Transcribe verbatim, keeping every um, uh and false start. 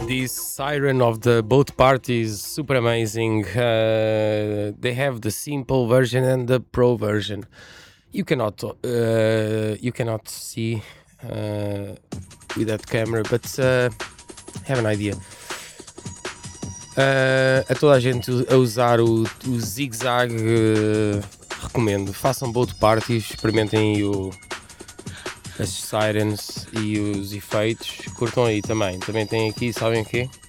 This siren of the both parties super amazing. Uh, they have the simple version and the pro version. You cannot uh, you cannot see uh, with that camera, but uh, have an idea. Uh, a toda a gente a usar o, o zig-zag, uh, recomendo. Façam both parties, experimentem o, as sirens e os efeitos. Curtam aí também. Também tem aqui, sabem o quê?